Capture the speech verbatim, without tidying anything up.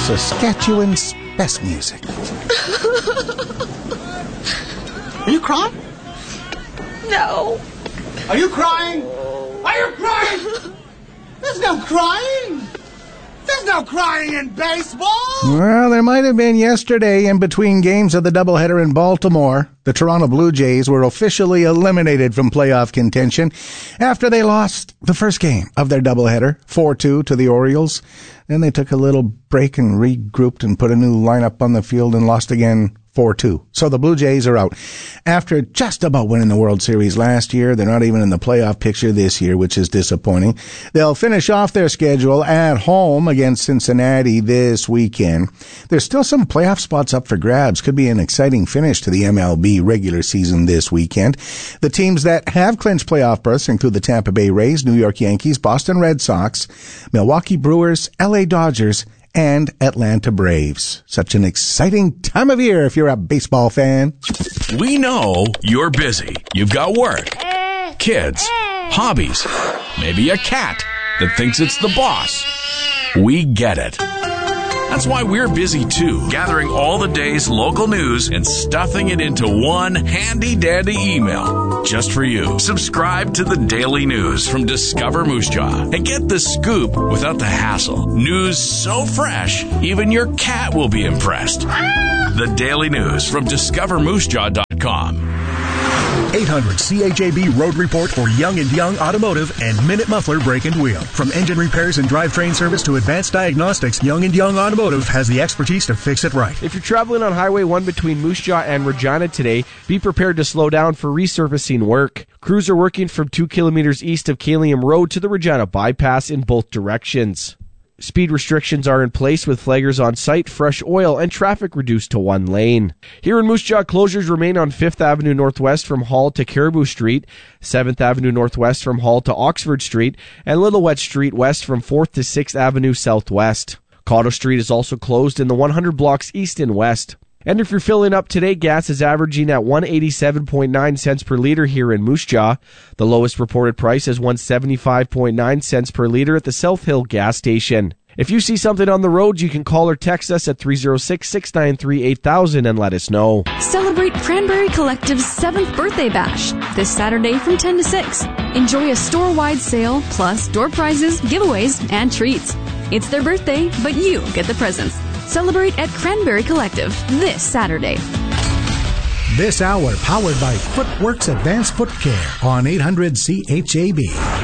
Saskatchewan's best music. Are you crying? No. Are you crying? Are you crying? There's no crying. There's no crying in baseball. Well, there might have been yesterday in between games of the doubleheader in Baltimore. The Toronto Blue Jays were officially eliminated from playoff contention after they lost the first game of their doubleheader, four two to the Orioles. Then they took a little break and regrouped and put a new lineup on the field and lost again four two. So the Blue Jays are out. After just about winning the World Series last year, they're not even in the playoff picture this year, which is disappointing. They'll finish off their schedule at home against Cincinnati this weekend. There's still some playoff spots up for grabs. Could be an exciting finish to the M L B regular season this weekend. The teams that have clinched playoff berths include the Tampa Bay Rays, New York Yankees, Boston Red Sox, Milwaukee Brewers, L A Dodgers, and Atlanta Braves. Such an exciting time of year if you're a baseball fan. We know you're busy. You've got work, kids, hobbies, maybe a cat that thinks it's the boss. We get it. That's why we're busy too, gathering all the day's local news and stuffing it into one handy-dandy email just for you. Subscribe to the Daily News from Discover Moose Jaw and get the scoop without the hassle. News so fresh, even your cat will be impressed. The Daily News from discover moose jaw dot com. eight hundred C H A B Road Report for Young and Young Automotive and Minute Muffler Brake and Wheel. From engine repairs and drivetrain service to advanced diagnostics, Young and Young Automotive has the expertise to fix it right. If you're traveling on Highway one between Moose Jaw and Regina today, be prepared to slow down for resurfacing work. Crews are working from two kilometers east of Kalium Road to the Regina bypass in both directions. Speed restrictions are in place with flaggers on site, fresh oil, and traffic reduced to one lane. Here in Moose Jaw, closures remain on fifth Avenue Northwest from Hall to Caribou Street, seventh Avenue Northwest from Hall to Oxford Street, and Lillooet Street West from fourth to sixth Avenue Southwest. Cotto Street is also closed in the one hundred blocks east and west. And if you're filling up today, gas is averaging at one hundred eighty-seven point nine cents per liter here in Moose Jaw. The lowest reported price is one hundred seventy-five point nine cents per liter at the South Hill gas station. If you see something on the road, you can call or text us at three oh six, six nine three, eight thousand and let us know. Celebrate Cranberry Collective's seventh birthday bash this Saturday from ten to six. Enjoy a store-wide sale, plus door prizes, giveaways, and treats. It's their birthday, but you get the presents. Celebrate at Cranberry Collective this Saturday. This hour powered by Footworks Advanced Foot Care on eight hundred C H A B.